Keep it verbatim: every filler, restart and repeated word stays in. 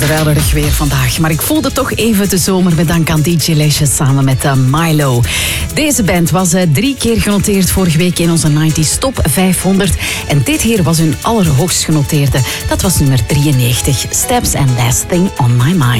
Druilerig weer vandaag, maar ik voelde toch even de zomer met dank aan D J Lesje samen met uh, Milo. Deze band was uh, drie keer genoteerd vorige week in onze negentig Top vijfhonderd. En dit hier was hun allerhoogst genoteerde. Dat was nummer drieënnegentig. Steps and Last Thing on My Mind.